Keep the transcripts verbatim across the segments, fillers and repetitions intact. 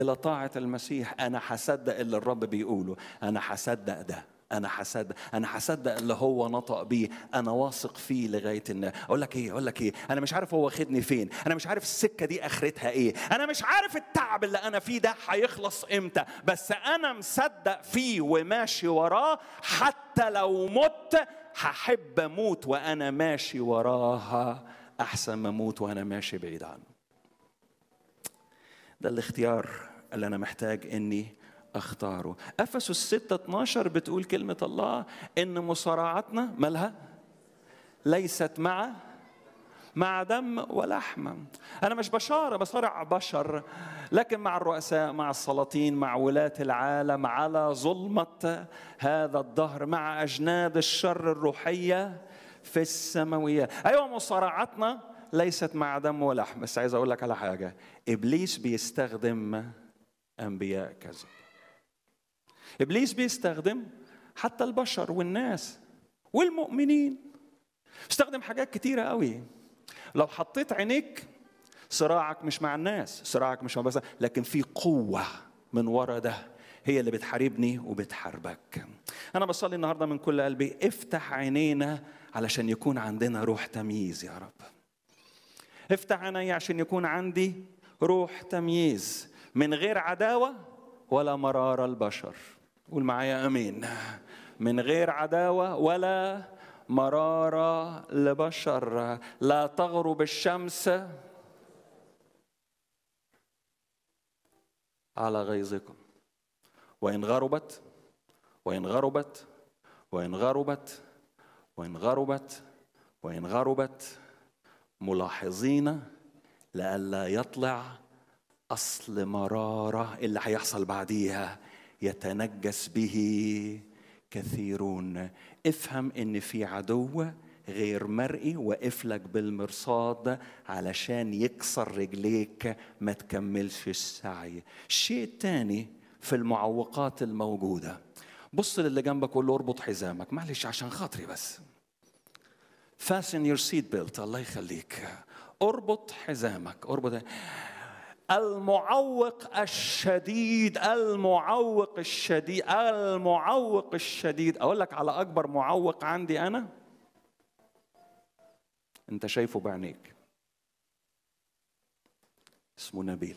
إلى طاعة المسيح أنا هصدق اللي الرب بيقوله، أنا هصدق ده، أنا هصدق أنا هصدق اللي هو نطق بيه، أنا واثق فيه لغاية النهاية. أقول لك إيه أقول لك إيه أنا مش عارف هو واخدني فين، أنا مش عارف السكة دي آخرتها إيه، أنا مش عارف التعب اللي أنا فيه ده هيخلص إمتى، بس أنا مصدق فيه وماشي وراه. حتى لو مت هحب أموت وأنا ماشي وراها أحسن ما أموت وأنا ماشي بعيد عنه. ده الاختيار اللي أنا محتاج إني أختاره. أفسس ستة اتناشر بتقول كلمة الله إن مصارعتنا مالها ليست مع مع دم ولحم. أنا مش بشارة بصارع بشر، لكن مع الرؤساء، مع السلاطين، مع ولاة العالم على ظلمة هذا الدهر، مع أجناد الشر الروحية في السماوية. أيوة مصارعتنا ليست مع دم ولحم، بس عايز أقول لك على حاجة، إبليس بيستخدم أنبياء كذب، إبليس بيستخدم حتى البشر والناس والمؤمنين، بيستخدم حاجات كتيرة قوي. لو حطيت عينيك صراعك مش مع الناس، صراعك مش مع بس، لكن في قوة من وراء ده هي اللي بتحاربني وبتحاربك. أنا بصلي النهاردة من كل قلبي افتح عينينا علشان يكون عندنا روح تمييز يا رب. افتح عيني عشان يكون عندي روح تمييز، من غير عداوة ولا مرارة البشر. قول معايا امين. من غير عداوة ولا مرارة لبشر. لا تغرب الشمس على غيظكم، وإن غربت وإن غربت وإن غربت وإن غربت وإن غربت ملاحظين لئلا يطلع أصل مرارة اللي هيحصل بعديها يتنجس به كثيرون. افهم ان في عدو غير مرئي واقف لك بالمرصاد علشان يكسر رجليك ما تكملش السعي. شيء تاني في المعوقات الموجودة، بص للي جنبك وقول له اربط حزامك، معلش عشان خاطري بس. fasten your seat belt، الله يخليك، اربط حزامك، اربط. المعوق الشديد المعوق الشديد المعوق الشديد أقول لك على أكبر معوق عندي أنا، أنت شايفه بعينيك، اسمه نبيل.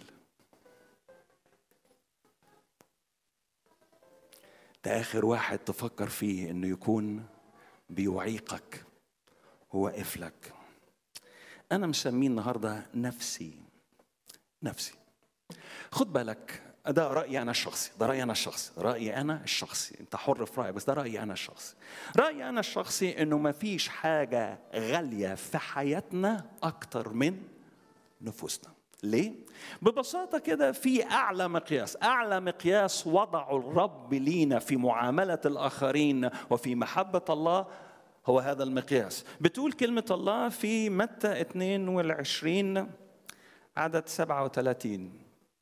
ده آخر واحد تفكر فيه إنه يكون بيعيقك وواقف لك. أنا مسميه النهاردة نفسي نفسي. خد بالك، ده رأيي أنا الشخصي، ده رأيي أنا الشخصي، رأيي أنا الشخصي، أنت حر في رأيك، بس ده رأيي أنا الشخصي. رأيي أنا الشخصي إنه ما فيش حاجة غالية في حياتنا أكتر من نفوسنا. ليه؟ ببساطة كده، في أعلى مقياس، أعلى مقياس وضعه الرب لينا في معاملة الآخرين وفي محبة الله هو هذا المقياس. بتقول كلمة الله في متى اثنين وعشرين عدد سبعة وثلاثين،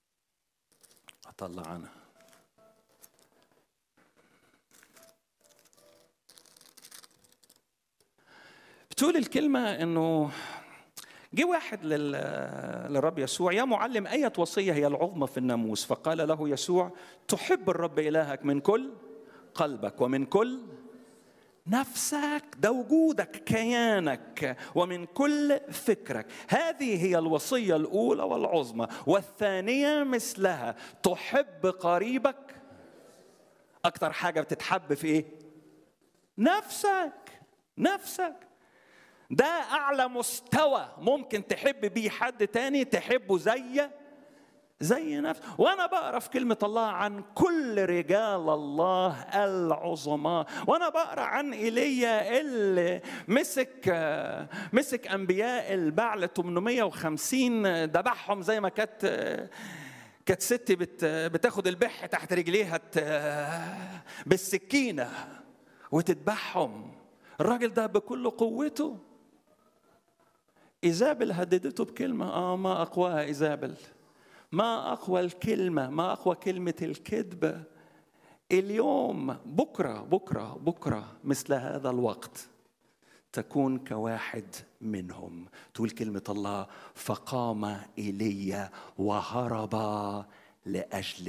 أطلع عنها. بتقول الكلمة إنه جه واحد للرب يسوع، يا معلم أية وصية هي العظمى في الناموس؟ فقال له يسوع تحب الرب إلهك من كل قلبك ومن كل نفسك، ده وجودك كيانك، ومن كل فكرك. هذه هي الوصية الأولى والعظمى، والثانية مثلها تحب قريبك. أكتر حاجة بتتحب في إيه؟ نفسك. نفسك ده أعلى مستوى ممكن تحب بيه حد تاني، تحبه زي زي نفسه. وانا بقرا في كلمه الله عن كل رجال الله العظماء، وانا بقرا عن ايليا اللي مسك مسك انبياء البعل ثمانمائة وخمسين ذبحهم زي ما كانت كانت ست بتاخد البح تحت رجليها بالسكينه وتذبحهم. الراجل ده بكل قوته، إيزابل هددته بكلمه، اه ما اقواها إيزابل، ما أقوى الكلمة، ما أقوى كلمة الكذب. اليوم بكرة بكرة بكرة مثل هذا الوقت تكون كواحد منهم. تقول كلمة الله فقام إيليا وهرب لأجل